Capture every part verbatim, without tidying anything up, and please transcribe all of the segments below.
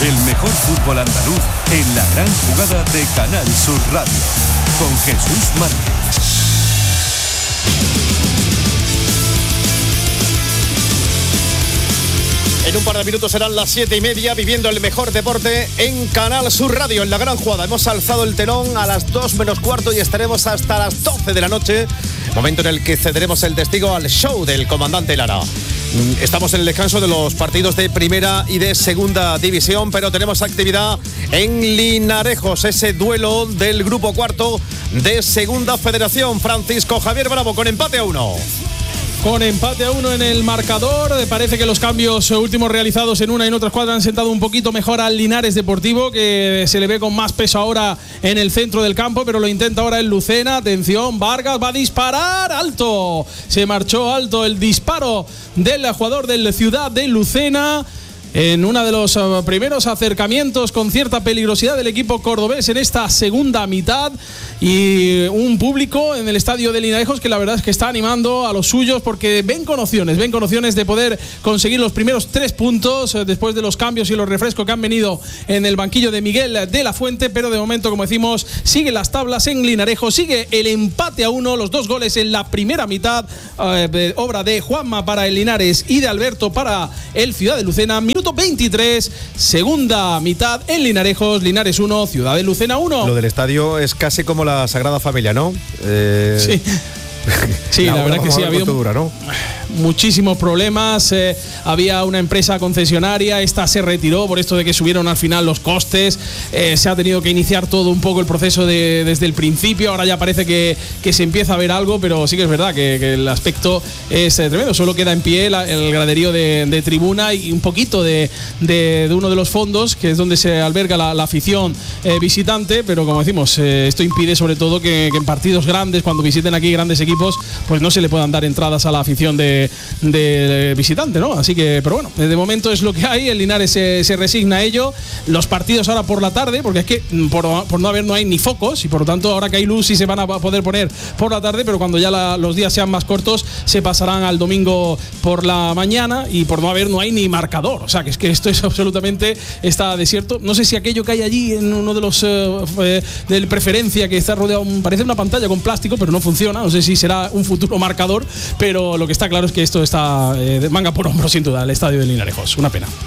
El mejor fútbol andaluz en la gran jugada de Canal Sur Radio. Con Jesús Márquez. En un par de minutos serán las siete y media, viviendo el mejor deporte en Canal Sur Radio, en la gran jugada. Hemos alzado el telón a las dos menos cuarto y estaremos hasta las doce de la noche, momento en el que cederemos el testigo al show del comandante Lara. Estamos en el descanso de los partidos de primera y de segunda división, pero tenemos actividad en Linarejos, ese duelo del grupo cuarto de segunda federación. Francisco Javier Bravo con empate a uno. Con empate a uno en el marcador, parece que los cambios últimos realizados en una y en otra escuadra han sentado un poquito mejor al Linares Deportivo, que se le ve con más peso ahora en el centro del campo, pero lo intenta ahora el Lucena. Atención, Vargas va a disparar, alto, se marchó alto el disparo del jugador del Ciudad de Lucena, en uno de los uh, primeros acercamientos con cierta peligrosidad del equipo cordobés en esta segunda mitad, y un público en el estadio de Linarejos que la verdad es que está animando a los suyos, porque ven con opciones, ven con opciones de poder conseguir los primeros tres puntos uh, después de los cambios y los refrescos que han venido en el banquillo de Miguel de la Fuente. Pero de momento, como decimos, siguen las tablas en Linarejos, sigue el empate a uno, los dos goles en la primera mitad, uh, de, obra de Juanma para el Linares y de Alberto para el Ciudad de Lucena. Minuto veintitrés, segunda mitad en Linarejos, Linares uno, Ciudad de Lucena uno. Lo del estadio es casi como la Sagrada Familia, ¿no? Eh... Sí. Sí, la, la verdad que sí, ha habido dura, ¿no? muchísimos problemas. Eh, había una empresa concesionaria, esta se retiró por esto de que subieron al final los costes. Eh, se ha tenido que iniciar todo un poco el proceso de, desde el principio. Ahora ya parece que, que se empieza a ver algo, pero sí que es verdad que, que el aspecto es eh, tremendo. Solo queda en pie la, el graderío de, de tribuna y un poquito de, de, de uno de los fondos, que es donde se alberga la, la afición eh, visitante. Pero como decimos, eh, esto impide sobre todo que, que en partidos grandes, cuando visiten aquí grandes equipos, pues no se le puedan dar entradas a la afición de, de visitante, ¿no? Así que, pero bueno, de momento es lo que hay. El Linares se, se resigna a ello. Los partidos ahora por la tarde, porque es que por, por no haber no hay ni focos, y por lo tanto ahora que hay luz sí se van a poder poner por la tarde, pero cuando ya la, los días sean más cortos se pasarán al domingo por la mañana, y por no haber no hay ni marcador. O sea, que es que esto es absolutamente, está desierto. No sé si aquello que hay allí en uno de los eh, del preferencia, que está rodeado, parece una pantalla con plástico, pero no funciona. No sé si será un futuro marcador, pero lo que está claro es que esto está eh, de manga por hombro sin duda, el estadio de Linarejos. Una pena.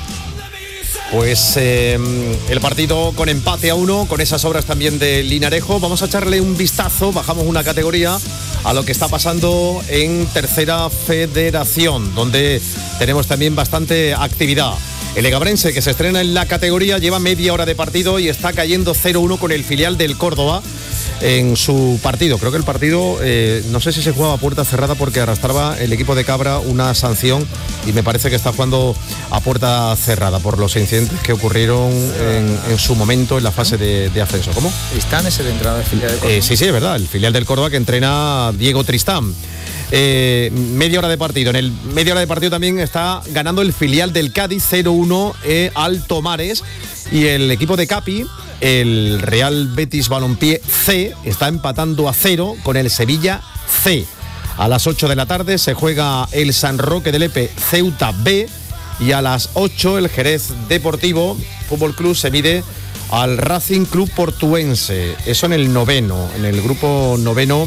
Pues eh, el partido con empate a uno, con esas obras también de Linarejo. Vamos a echarle un vistazo, bajamos una categoría, a lo que está pasando en Tercera Federación, donde tenemos también bastante actividad. El Egabrense, que se estrena en la categoría, lleva media hora de partido y está cayendo cero uno con el filial del Córdoba en su partido. Creo que el partido, eh, no sé si se jugaba a puerta cerrada, porque arrastraba el equipo de Cabra una sanción, y me parece que está jugando a puerta cerrada por los incidentes que ocurrieron en, en su momento en la fase de, de ascenso. ¿Cómo? ¿Tristán es el entrenador del filial del Córdoba? Eh, sí, sí, es verdad, el filial del Córdoba, que entrena Diego Tristán. Eh, media hora de partido. En el media hora de partido también está ganando el filial del Cádiz cero uno eh, al Tomares, y el equipo de Capi, el Real Betis Balompié C, está empatando a cero con el Sevilla C. A las ocho de la tarde se juega el San Roque de Lepe Ceuta B, y a las ocho el Jerez Deportivo Fútbol Club se mide al Racing Club Portuense. Eso en el noveno, en el grupo noveno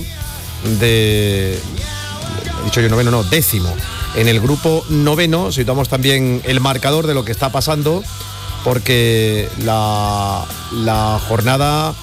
de... He dicho yo noveno, no, décimo. En el grupo noveno situamos también el marcador de lo que está pasando, porque la, la jornada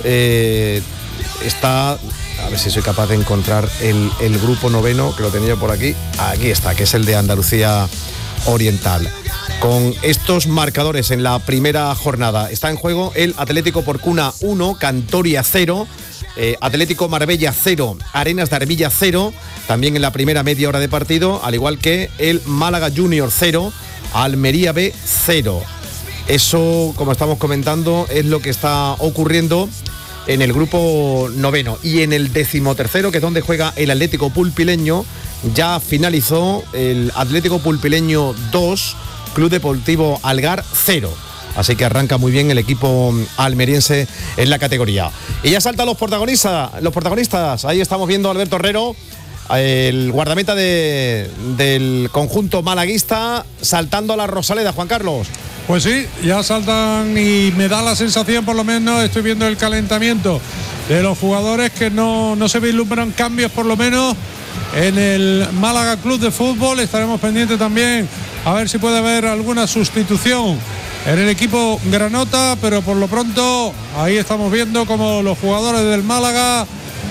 eh, está... A ver si soy capaz de encontrar el, el grupo noveno, que lo tenía por aquí. Aquí está, que es el de Andalucía Oriental. Con estos marcadores en la primera jornada está en juego el Atlético Porcuna uno, Cantoria cero, eh, Atlético Marbella cero, Arenas de Armilla cero, también en la primera media hora de partido, al igual que el Málaga Junior cero, Almería B cero. Eso, como estamos comentando, es lo que está ocurriendo en el grupo noveno. Y en el decimotercero, que es donde juega el Atlético Pulpileño, ya finalizó el Atlético Pulpileño dos, Club Deportivo Algar cero. Así que arranca muy bien el equipo almeriense en la categoría. Y ya saltan los protagonistas, los protagonistas. Ahí estamos viendo a Alberto Herrero, el guardameta de, del conjunto malaguista, saltando a la Rosaleda. Juan Carlos. Pues sí, ya saltan y me da la sensación, por lo menos estoy viendo el calentamiento de los jugadores, que no, no se vislumbran cambios, por lo menos en el Málaga Club de Fútbol. Estaremos pendientes también a ver si puede haber alguna sustitución en el equipo granota, pero por lo pronto ahí estamos viendo como los jugadores del Málaga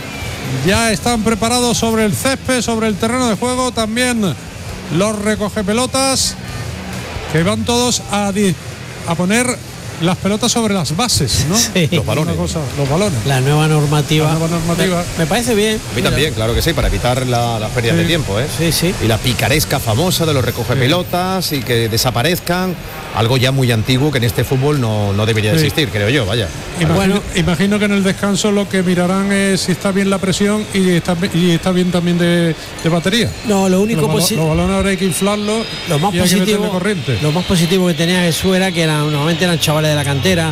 ya están preparados sobre el césped, sobre el terreno de juego. También los recogepelotas, que van todos a, a poner las pelotas sobre las bases, ¿no? Sí. Los balones. Cosa, los balones. La nueva normativa. La nueva normativa. Me, me parece bien. A mí también, claro que sí, para evitar la, las pérdidas Sí. de tiempo, ¿eh? Sí, sí. Y la picaresca famosa de los recogepelotas y que desaparezcan, algo ya muy antiguo que en este fútbol no, no debería Sí. existir, creo yo, vaya. Imagino, Bueno. imagino que en el descanso lo que mirarán es si está bien la presión y está, y está bien también de, de batería. No, lo único Los, balo- positivo. los balones ahora hay que inflarlos Lo más y hay que meterle positivo, corriente. lo más positivo que tenía Jesús era que eran, normalmente eran chavales de la cantera,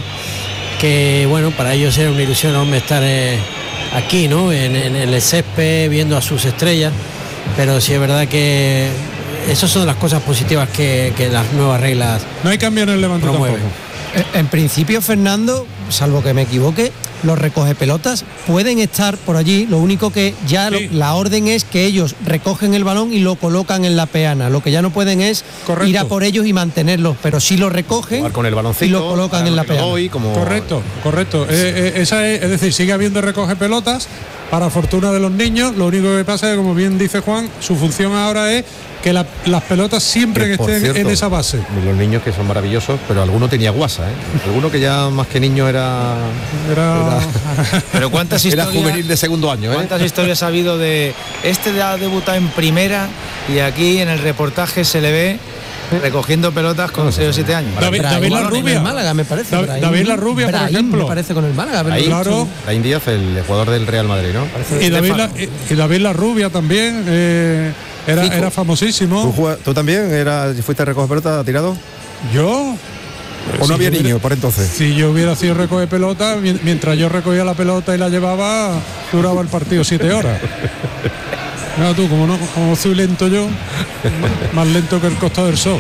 que bueno, para ellos era una ilusión enorme estar eh, aquí, ¿no? En, en el césped, viendo a sus estrellas, pero sí es verdad que esas son las cosas positivas que, que las nuevas reglas No hay cambio en el Levante promueven. tampoco. En principio, Fernando, salvo que me equivoque, los recogepelotas pueden estar por allí. Lo único que ya Sí. lo- la orden es que ellos recogen el balón y lo colocan en la peana. Lo que ya no pueden es Correcto. ir a por ellos y mantenerlos, pero sí lo recogen Jugar con el baloncito y lo colocan para en la que lo peana. doy, como Correcto, correcto. Eh, eh, esa es, es decir, sigue habiendo recoge pelotas para fortuna de los niños. Lo único que pasa es que, como bien dice Juan, su función ahora es que la- las pelotas siempre que por estén cierto, en esa base. Los niños que son maravillosos, pero alguno tenía guasa, ¿eh? Alguno que ya más que niño era, Era, Pero cuántas era historias, juvenil de segundo año, ¿eh? cuántas historias ha habido de este de ha debutado en primera y aquí en el reportaje se le ve recogiendo pelotas con seis o siete años. David, Brahim David La con Rubia. el Málaga, me parece. David- Brahim- David La Rubia, por Brahim, ejemplo. me parece con el Málaga. pero Ahí, Claro. Brahim Díaz, el jugador del Real Madrid, ¿no? Y David, la, y, y David La Rubia también eh, era, Fico. era ¿Tú, famosísimo. jugá- tú también era, fuiste a recoger pelota tirado? Yo, ¿O no si había yo hubiera- niños por entonces? si yo hubiera sido recoge pelota, mien- mientras yo recogía la pelota y la llevaba, duraba el partido siete horas. Mira tú, como no, como soy lento yo, más lento que el Costa del Sol.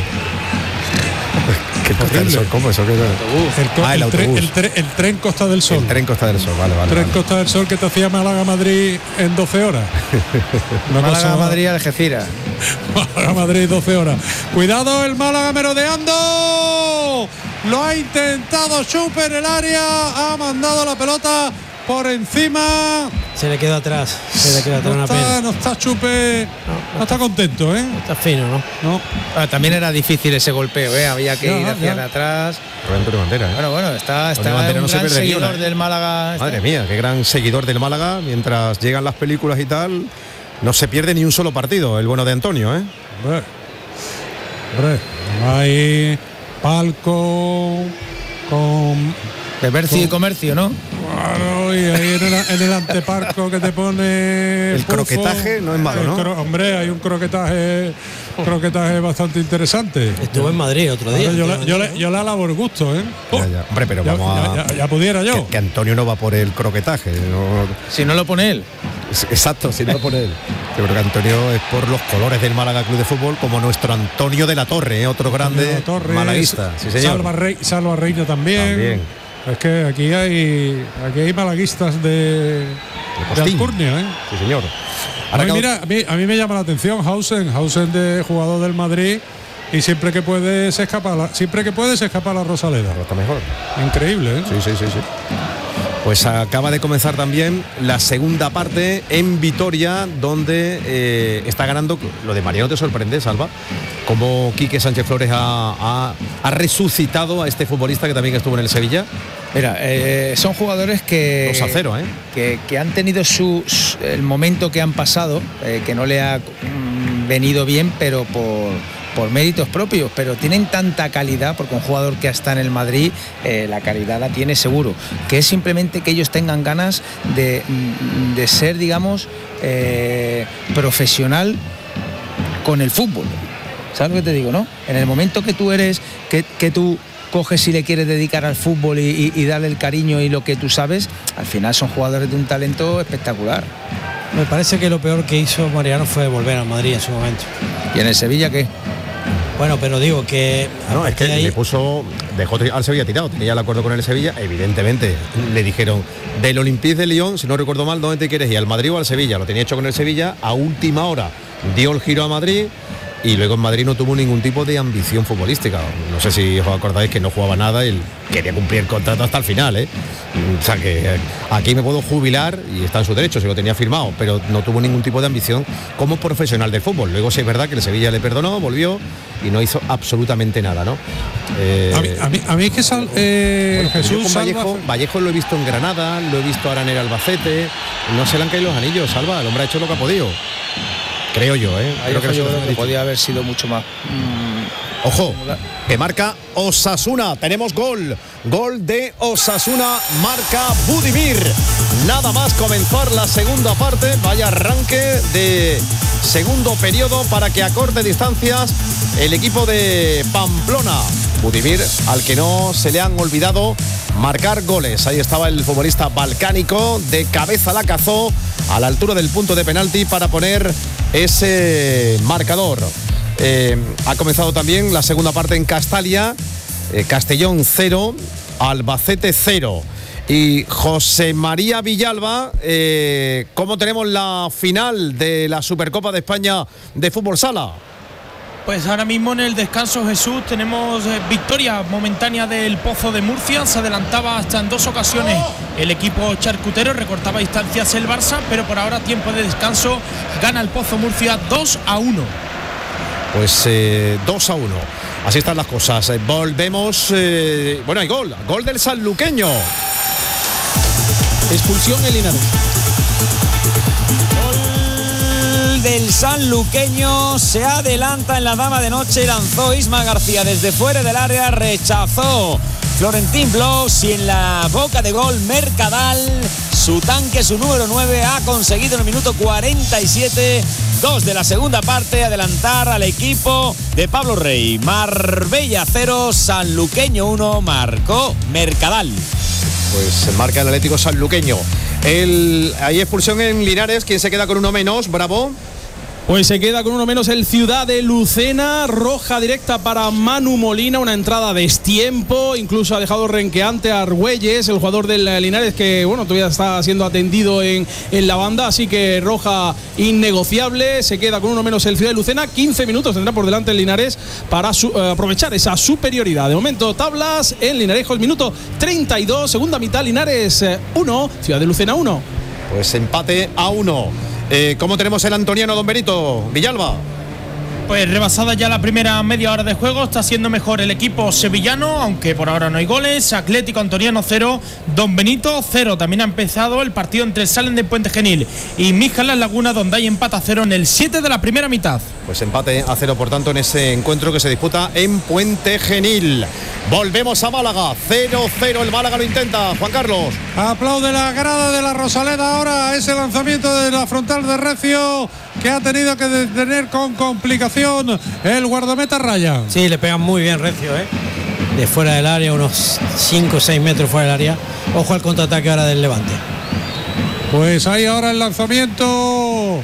¿Qué Costa del Sol? ¿Cómo eso? ¿Qué era? El, co- Ah, el el tren, autobús. el tren- el tren Costa del Sol. El tren Costa del Sol, vale, vale. Tren vale. Costa del Sol que te hacía Málaga-Madrid en doce horas. Una Málaga, cosa- Madrid, Algeciras. Málaga Madrid doce horas. Cuidado, el Málaga merodeando. Lo ha intentado Chupe en el área. Ha mandado la pelota por encima. Se le quedó atrás, se le quedó atrás No una está, pena. no está Chupe. No está contento, ¿eh? Está fino, ¿no? No. Ah, también era difícil ese golpeo, ¿eh? Había que Ya, ir hacia ya. atrás. Rubén Antonio Bandera, ¿eh? Bueno, bueno, está, está Bandera un no se gran pierde ni seguidor una, ¿eh? del Málaga. Madre mía, qué gran seguidor del Málaga. Mientras llegan las películas y tal, no se pierde ni un solo partido, el bueno de Antonio, ¿eh? Hombre, hombre, hay palco con. De Bercio y Comercio, ¿no? Claro, y ahí en el, en el anteparco que te pone El pufo. croquetaje no es malo, El ¿no? cro- hombre, hay un croquetaje croquetaje bastante interesante. Estuvo en Madrid otro día. Yo, le, yo, le, yo le alabo el gusto, ¿eh? Oh, Ya, ya. Hombre, pero ya, vamos a... ya- ya- ya pudiera yo. Que, que Antonio no va por el croquetaje. no- Si no lo pone él. Exacto, si no va por él. Yo creo que Antonio es por los colores del Málaga Club de Fútbol, como nuestro Antonio de la Torre, ¿eh? Otro grande Torres, malaguista. Sí, señor. Salva, Rey, Salva Reina también. También. Es que aquí hay aquí hay malaguistas de, de Postín. Alcurnia, ¿eh? Sí, señor. A Ahora mí, que- mira, a mí, a mí me llama la atención Hausen, Hausen de jugador del Madrid, y siempre que puede se escapa la, siempre que puede se escapa la Rosaleda. Está mejor. Increíble, ¿eh? Sí, sí, sí, sí. Pues acaba de comenzar también la segunda parte en Vitoria, donde eh, está ganando. Lo de Mariano te sorprende, Salva, como Quique Sánchez Flores ha, ha- ha resucitado a este futbolista que también estuvo en el Sevilla. Mira, eh, son jugadores que, dos a cero, ¿eh? que, que han tenido su, su- el momento que han pasado, eh, que no le ha mm, venido bien, pero por, por méritos propios, pero tienen tanta calidad, porque un jugador que está en el Madrid, eh, la calidad la tiene seguro, que es simplemente que ellos tengan ganas de, mm, de ser, digamos, eh, profesional con el fútbol. ¿Sabes lo que te digo, no? En el momento que tú eres, que, que tú coges y le quieres dedicar al fútbol y, y, y darle el cariño y lo que tú sabes, al final son jugadores de un talento espectacular. Me parece que lo peor que hizo Mariano fue volver al Madrid en su momento. ¿Y en el Sevilla qué? Bueno, pero digo que no, es que ahí... le puso, dejó al Sevilla tirado, tenía el acuerdo con el Sevilla, evidentemente le dijeron del Olympique de Lyon, si no recuerdo mal, ¿dónde te quieres ir? ¿Al Madrid o al Sevilla? Lo tenía hecho con el Sevilla, a última hora dio el giro a Madrid y luego en Madrid no tuvo ningún tipo de ambición futbolística. No sé si os acordáis que no jugaba nada y quería cumplir el contrato hasta el final, ¿eh? O sea que aquí me puedo jubilar y está en su derecho, se lo tenía firmado, pero no tuvo ningún tipo de ambición como profesional del fútbol. Luego sí es verdad que el Sevilla le perdonó, volvió y no hizo absolutamente nada, ¿no? Eh, a, mí, a, mí, a mí es que sal, eh, bueno, Jesús con Vallejo, Vallejo lo he visto en Granada, lo he visto ahora en el Albacete, no se le han caído los anillos, Salva, el hombre ha hecho lo que ha podido. Creo yo, ¿eh? Creo que, yo creo que podía haber sido mucho más. Mm, Ojo, que marca Osasuna. Tenemos gol. Gol de Osasuna, marca Budimir. Nada más comenzar la segunda parte. Vaya arranque de segundo periodo para que acorte distancias el equipo de Pamplona. Budimir, al que no se le han olvidado marcar goles. Ahí estaba el futbolista balcánico, de cabeza la cazó a la altura del punto de penalti para poner ese marcador. Eh, ha comenzado también la segunda parte en Castalia, eh, Castellón cero, Albacete cero. Y José María Villalba, eh, ¿cómo tenemos la final de la Supercopa de España de Fútbol Sala? Pues ahora mismo en el descanso, Jesús, tenemos eh, victoria momentánea del Pozo de Murcia. Se adelantaba hasta en dos ocasiones el equipo charcutero, recortaba distancias el Barça, pero por ahora tiempo de descanso, gana el Pozo Murcia dos a uno. Pues eh, dos a uno. Así están las cosas. Eh, volvemos. Eh, bueno, hay gol. Gol del sanluqueño. Expulsión en Linares. Del sanluqueño, se adelanta en la dama de noche, lanzó Isma García desde fuera del área, rechazó Florentín Blos y en la boca de gol Mercadal, su tanque, su número nueve, ha conseguido en el minuto cuarenta y siete, dos de la segunda parte, adelantar al equipo de Pablo Rey. Marbella cero, sanluqueño uno, marcó Mercadal. Pues marca el Atlético sanluqueño. El, hay expulsión en Linares. ¿Quién se queda con uno menos? Bravo. Pues se queda con uno menos el Ciudad de Lucena, roja directa para Manu Molina, una entrada a destiempo, incluso ha dejado renqueante a Argüelles, el jugador del Linares, que bueno, todavía está siendo atendido en, en la banda, así que roja innegociable. Se queda con uno menos el Ciudad de Lucena, quince minutos tendrá por delante el Linares para su, eh, aprovechar esa superioridad. De momento tablas en Linarejos, minuto treinta y dos, segunda mitad, Linares uno, Ciudad de Lucena uno. Pues empate a uno. Eh, ¿Cómo tenemos el antoniano, don Benito Villalba? Pues rebasada ya la primera media hora de juego, está siendo mejor el equipo sevillano, aunque por ahora no hay goles. Atlético Antoniano cero, Don Benito cero. También ha empezado el partido entre el Salen de Puente Genil y Míjalas Laguna, donde hay empate a cero en el siete de la primera mitad. Pues empate a cero, por tanto, en ese encuentro que se disputa en Puente Genil. Volvemos a Málaga, cero cero, el Málaga lo intenta, Juan Carlos. Aplaude la grada de la Rosaleda ahora ese lanzamiento de la frontal de Recio, que ha tenido que detener con complicación el guardameta Raya. Sí, le pegan muy bien Recio, ¿eh? De fuera del área, unos cinco o seis metros fuera del área. Ojo al contraataque ahora del Levante. Pues ahí ahora el lanzamiento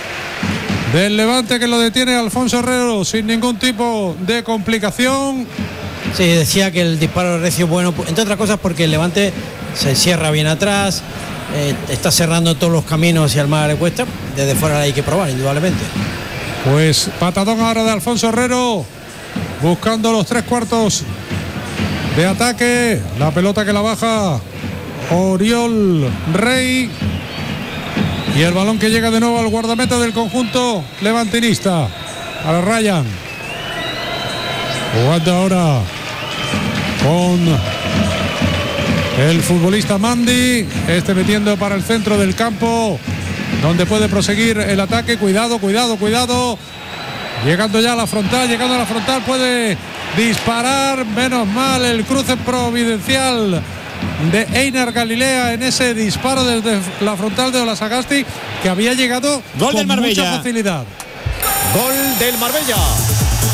del Levante, que lo detiene Alfonso Herrero sin ningún tipo de complicación. Sí, decía que el disparo de Recio es bueno, entre otras cosas porque el Levante se encierra bien atrás, eh, está cerrando todos los caminos hacia el Málaga de Cuesta. Desde fuera hay que probar, indudablemente. Pues patadón ahora de Alfonso Herrero, buscando los tres cuartos de ataque. La pelota que la baja Oriol Rey. Y el balón que llega de nuevo al guardameta del conjunto levantinista, a la Ryan. Jugando ahora con el futbolista Mandi, este metiendo para el centro del campo, donde puede proseguir el ataque. Cuidado, cuidado, cuidado. Llegando ya a la frontal, llegando a la frontal, puede disparar. Menos mal el cruce providencial de Einar Galilea en ese disparo desde la frontal de Olasagasti, que había llegado Gol con del Marbella. mucha facilidad. Gol del Marbella.